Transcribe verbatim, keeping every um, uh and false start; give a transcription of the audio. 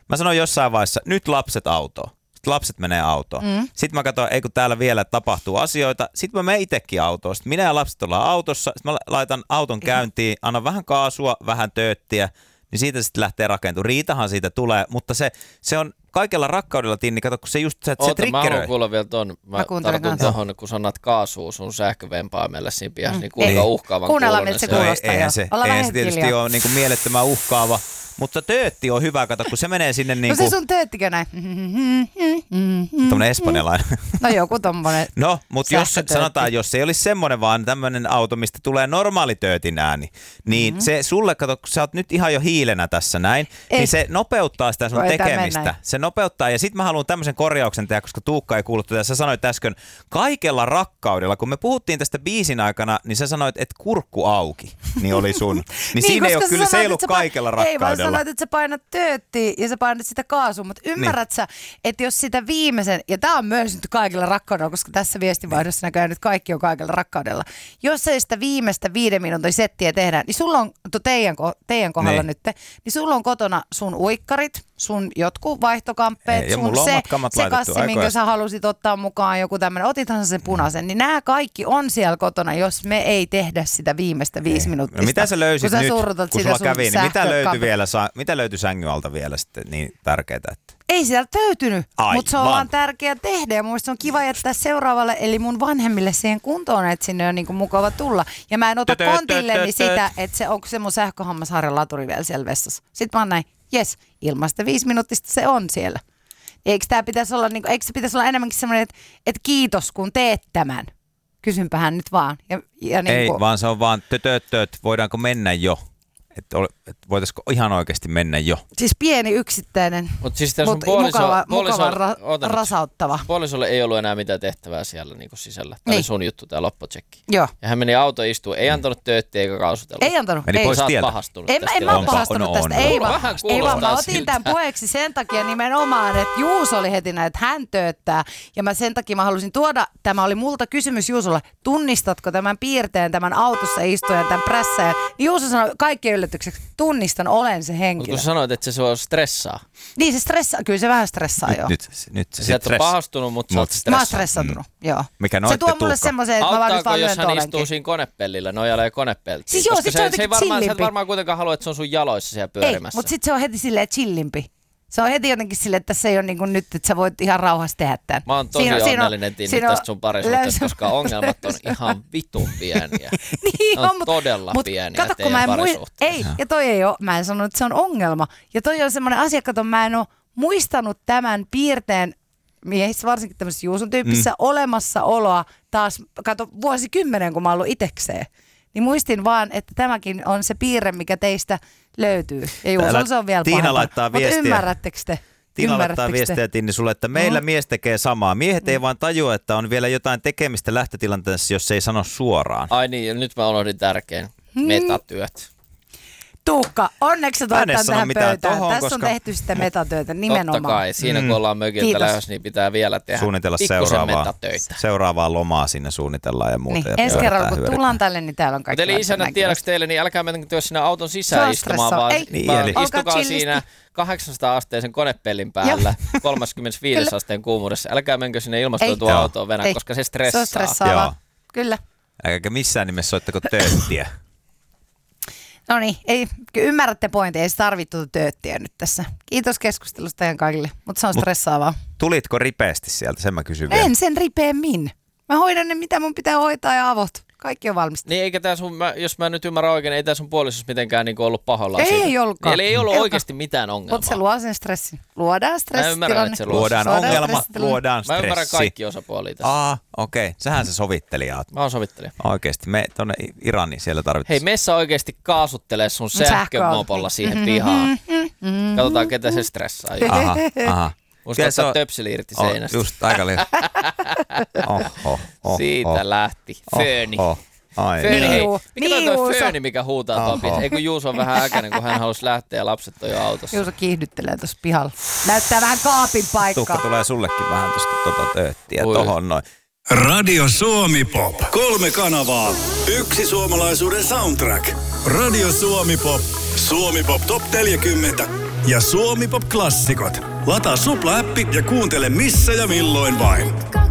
Mä sanoin jossain vaiheessa, nyt lapset autoon. Sitten lapset menee autoon. Mm. Sitten mä katsoin, ei kun täällä vielä tapahtuu asioita. Sitten mä menen itsekin autoon. Sitten minä ja lapset ollaan autossa. Sitten mä laitan auton käyntiin, annan vähän kaasua, vähän tööttiä. Niin siitä sitten lähtee rakentumaan. Riitahan siitä tulee, mutta se, se on kaikella rakkaudella, Tinni, kato, kun se just se, Oota, se triggeröi. mä haluan kuulla vielä ton. Mä, mä tartun tuohon, kun sanat kaasua sun sähkövempaimelle siinä pihassa, mm. niin kuinka uhkaavan kuunnellaan, miltä se kuulostaa. Eihän se, eihän se tietysti ole niin kuin mielettömän uhkaava. Mutta töötti on hyvä, kato, kun se menee sinne niin kuin... No se sun tööttikö näin? Tommoinen espanjalainen. No joku tommonen. No, mutta jos sanotaan, jos ei olisi semmoinen vaan tämmöinen auto, mistä tulee normaali töötin ääni, niin mm-hmm. se sulle, kato, kun sä oot nyt ihan jo hiilenä tässä näin, ei. Niin se nopeuttaa sitä sun Voi tekemistä. Se nopeuttaa, ja sit mä haluan tämmöisen korjauksen tehdä, koska Tuukka ei kuullut tätä. Sä sanoit äsken, kaikella rakkaudella, kun me puhuttiin tästä biisin aikana, niin sä sanoit, että kurkku auki, niin oli sun. Niin, niin siinä ei ole kyllä, se ei ollut kaikella rakkaudella. Sanoit, että sä painat tööttiä ja sä painat sitä kaasua, mutta ymmärrät niin. sä, että jos sitä viimeisen, ja tää on myös nyt kaikilla rakkaudella, koska tässä viestinvaihdossa näköjään nyt kaikki on kaikilla rakkaudella. Jos ei sitä viimeistä viiden minuutin settiä tehdä, niin sulla on, teidän, teidän kohdalla niin. nyt, niin sulla on kotona sun uikkarit, sun jotkut vaihtokamppeet, ei, sun se, se kassi, minkä sä halusit ottaa mukaan, joku tämmöinen, otithan sen punaisen, niin nämä kaikki on siellä kotona, jos me ei tehdä sitä viimeistä viisi minuuttista. No mitä sä löysit kun nyt, sä kun sulla kävi, niin mitä löytyi vielä, mitä löytyi sängyn alta vielä sitten niin tärkeää? Että... Ei sieltä löytynyt, mutta se on vaan tärkeää tehdä ja mun mielestä on kiva jättää seuraavalle, eli mun vanhemmille siihen kuntoon, että sinne on niinku mukava tulla. Ja mä en ota kontilleni sitä, että se, onko se mun sähköhammasharjan laturi vielä siellä vessassa. Sitten mä oon näin, jes, ilmasta viisi minuuttista se on siellä. Eikö tää pitäisi olla, niinku, eikö se pitäisi olla enemmänkin semmoinen, että, että kiitos kun teet tämän. Kysynpähän nyt vaan. Ja, ja niinku... Ei, vaan se on vaan tötötöt, voidaanko mennä jo? Että et voitaisiko ihan oikeasti mennä jo? Siis pieni yksittäinen, mutta siis mut puoliso, mukava, puoliso, mukava ra, oota, rasauttava. Puolisolle ei ollut enää mitään tehtävää siellä niin sisällä. Tämä niin. oli sun juttu, tämä loppotsekki. Joo. Ja hän meni auto istuun, ei antanut tööttiä eikä kaasutellut. Ei antanut. Meni ei. pois tieltä. Pahastunut en, tästä. En mä ole pahastunut on, tästä. on, Ei, on. vaan, ei vaan mä otin tämän puheeksi sen takia nimenomaan, että Juuso oli heti näin, että hän tööttää. Ja mä sen takia mä halusin tuoda, tämä oli multa kysymys Juusolle, tunnistatko tämän piirteen, tämän autossa istujan, tämän prässäjän. Juuso sanoi kaikkien yllätykseksi, tunnistan, olen se henkilö. Mutta kun sanoit, että se sua stressaa. Niin se stressaa, kyllä se vähän stressaa nyt, joo. Nyt, nyt se Sä et ole pahastunut, mutta sä oot stressannut. Mä oon stressaantunut, mm. joo. Mikä se tuo mulle semmoisen, että mä vaan nyt vaan jos hän olenkin. istuu siinä konepellillä, nojalee konepeltiin? Siis joo, sit se on se ei varmaan, sä et varmaan kuitenkaan halua, että se on sun jaloissa siellä pyörimässä. Ei, mutta sit se on heti silleen chillimpi. Se on heti jotenkin silleen, että tässä ei ole niin kuin nyt, että sä voit ihan rauhassa tehdä tämän. Mä oon tosi siinä, onnellinen Tinni tästä sun parisuhteesta, koska ongelmat on ihan vitun pieniä. Niin on, on mutta, todella mut, pieniä kato, teidän parisuhteessa. Ei, ja toi ei ole, mä en sanonut, että se on ongelma. Ja toi on semmoinen asia, kato, mä en ole muistanut tämän piirteen miehissä, varsinkin tämmöisessä Juuson tyyppissä mm. olemassaoloa taas, kato, vuosikymmenen, kun mä oon ollut itekseen. Niin muistin vaan, että tämäkin on se piirre, mikä teistä löytyy. Ja Juusolla se on vielä Tiina pahempaa. laittaa viestiä. Mutta ymmärrättekö te? Tiina laittaa viestiä Tinni sulle, että meillä mm. mies tekee samaa. Miehet mm. ei vaan tajua, että on vielä jotain tekemistä lähtötilanteessa, jos ei sano suoraan. Ai niin, ja nyt mä unohdin tärkein. Metatyöt. Tuukka, onneksi sä toit tämän tähän pöytään. Tohon, Tässä koska... on tehty sitä metatyötä nimenomaan. Totta kai, siinä kun ollaan mökiltä lähdössä, niin pitää vielä tehdä suunnitella seuraavaa, seuraavaa lomaa sinne suunnitellaan ja muuta. Niin, ensi kerralla kun tullaan tälle, niin täällä on kaikki. Eli isänä tiedäks teille, niin älkää menkö sinä auton sisään istumaan, vaan, niin, vaan istukaa siinä kahdeksansadan asteisen konepellin päällä, kolmekymmentäviisi asteen kuumuudessa. Älkää menkö sinne ilmastoitua autoon venä, koska se stressaa. Se on stressaavaa, kyllä. Eikä missään nimessä soittako tööttiä. No niin, ei, ymmärrätte pointin, ei se tarvittu tööttiä nyt tässä. Kiitos keskustelusta teidän kaikille, mutta se on stressaavaa. Mut tulitko ripeästi sieltä, sen mä kysyn vielä. En sen ripeämmin. Mä hoidan ne, mitä mun pitää hoitaa ja avot. Kaikki on valmista. Niin eikä tää sun, mä, jos mä nyt ymmärrän oikein, ei tää sun puolisos mitenkään niinku ollut pahoillaan ei, siitä. Ei ollutkaan. Eli ei ollut ei oikeasti mitään ongelmaa. Mutta se luo sen stressin. Luodaan stressi. Mä ymmärrän, että se luo. Luodaan ongelma, luodaan stressi. Mä ymmärrän kaikki osapuolia tässä. Aa, okei. Okay. Sähän se sovittelija oot. Mä oon sovittelija. Oikeesti. Me tonne Iraniin siellä tarvitsisi. Hei, meissä oikeesti kaasuttelee sun sähkömopolla siihen mm-hmm, pihaan. Mm-hmm. Katsotaan, ketä se stressaa. Aha, aha. Uskottaa töpseli irti oh, seinästä. Just aika liian. Oho, oho, siitä oho, lähti. Fööni. Oho. Ai, Fööni, hei, Niu, mikä Niu, toi fööni, mikä huutaa tuon piirissä? Ei kun Juuso on vähän äkäinen, kun hän halusi lähteä ja lapset on jo autossa. Juuso kiihdyttelee tuossa pihalla. Näyttää vähän kaapin paikkaa. Tuukka tulee sullekin vähän tuosta tota tööttiä tohon noin. Radio Suomi Pop. Kolme kanavaa. Yksi suomalaisuuden soundtrack. Radio Suomi Pop. Suomi Pop Top neljäkymmentä. ja Suomi Pop-klassikot. Lataa Supla-appi ja kuuntele missä ja milloin vain.